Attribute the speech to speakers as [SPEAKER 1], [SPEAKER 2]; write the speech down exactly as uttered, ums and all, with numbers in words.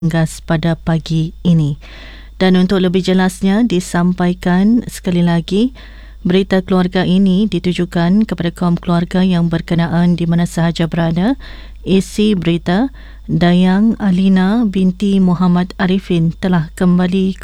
[SPEAKER 1] gas pada pagi ini. Dan untuk lebih jelasnya disampaikan sekali lagi, berita keluarga ini ditujukan kepada kaum keluarga yang berkenaan di mana sahaja berada. Isi berita, Dayang Alina binti Muhammad Arifin telah kembali